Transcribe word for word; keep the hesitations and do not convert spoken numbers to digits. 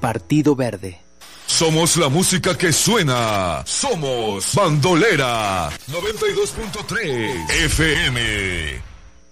Partido Verde. Somos la música que suena. Somos Bandolera noventa y dos punto tres F M.